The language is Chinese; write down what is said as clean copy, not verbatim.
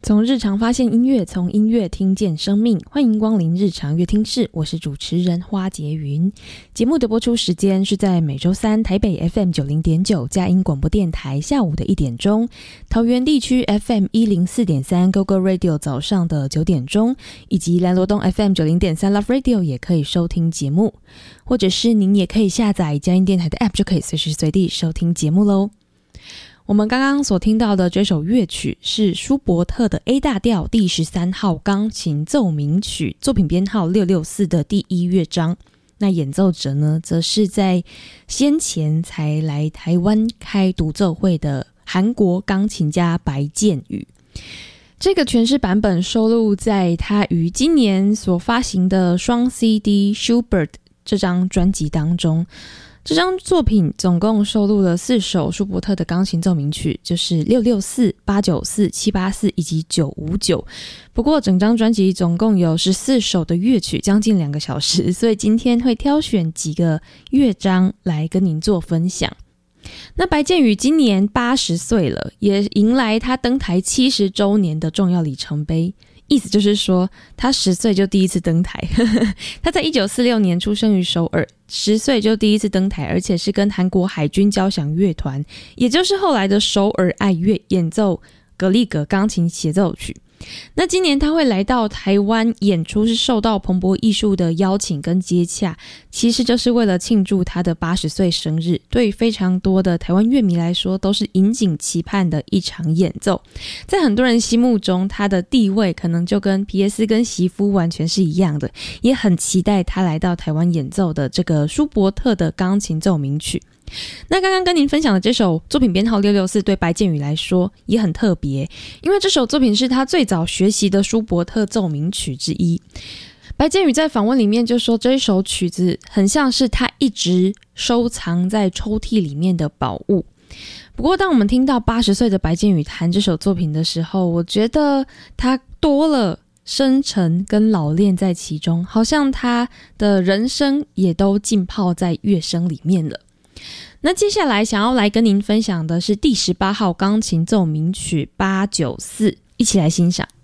从日常发现音乐，从音乐听见生命。欢迎光临日常乐听室，我是主持人花洁云。节目的播出时间是在每周三台北 FM90.9 佳音广播电台下午的1点钟，桃园地区 FM104.3 GoGo Radio 早上的9点钟，以及兰罗东 FM90.3 Love Radio 也可以收听节目，或者是您也可以下载佳音电台的 App 就可以随时随地收听节目咯。我们刚刚所听到的这首乐曲是舒伯特的 A 大调第13号钢琴奏鸣曲，作品编号664的第1乐章。那演奏者呢，则是在先前才来台湾开独奏会的韩国钢琴家白建宇。这个诠释版本收录在他于今年所发行的双 CD Schubert 这张专辑当中。这张作品总共收录了4首舒伯特的钢琴奏鸣曲，就是664、894、784以及959。不过整张专辑总共有14首的乐曲，将近2个小时，所以今天会挑选几个乐章来跟您做分享。那白建宇今年80岁了，也迎来他登台70周年的重要里程碑。意思就是说，他10岁就第一次登台他在1946年出生于首尔，10岁就第一次登台，而且是跟韩国海军交响乐团，也就是后来的首尔爱乐演奏格里格钢琴协奏曲。那今年他会来到台湾演出，是受到彭博艺术的邀请跟接洽，其实就是为了庆祝他的80岁生日。对于非常多的台湾乐迷来说，都是引颈期盼的一场演奏。在很多人心目中，他的地位可能就跟皮耶斯跟席夫完全是一样的，也很期待他来到台湾演奏的这个舒伯特的钢琴奏鸣曲。那刚刚跟您分享的这首作品编号664对白建宇来说也很特别，因为这首作品是他最早学习的舒伯特奏鸣曲之一。白建宇在访问里面就说，这一首曲子很像是他一直收藏在抽屉里面的宝物。不过当我们听到80岁的白建宇弹这首作品的时候，我觉得他多了深沉跟老练在其中，好像他的人生也都浸泡在乐声里面了。那接下来想要来跟您分享的是第18号钢琴奏鸣曲894，一起来欣赏。